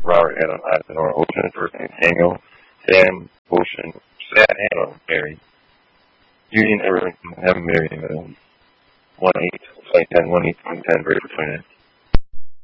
Robert Adam Eisenhower Ocean, first name Samuel, Sam Ocean, Sam Hannah married. Union Irving, haven't married him. 1-8, 2010, 1-8, 2010, very for 29.